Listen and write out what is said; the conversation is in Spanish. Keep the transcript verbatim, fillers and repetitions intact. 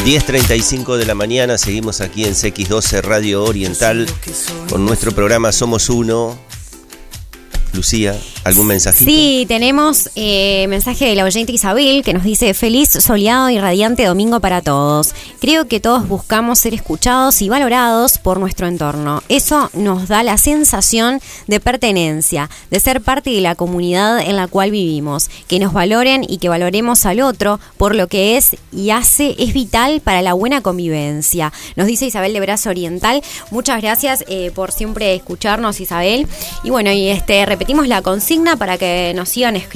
diez treinta y cinco de la mañana, seguimos aquí en C X doce Radio Oriental con nuestro programa Somos Uno. Lucía, ¿algún mensajito? Sí, tenemos eh, mensaje de la oyente Isabel que nos dice: feliz, soleado y radiante domingo para todos. Creo que todos buscamos ser escuchados y valorados por nuestro entorno. Eso nos da la sensación de pertenencia, de ser parte de la comunidad en la cual vivimos. Que nos valoren y que valoremos al otro por lo que es y hace es vital para la buena convivencia. Nos dice Isabel de Brazo Oriental. Muchas gracias eh, por siempre escucharnos, Isabel. Y bueno, y este repetimos la consigna para que nos sigan escribiendo.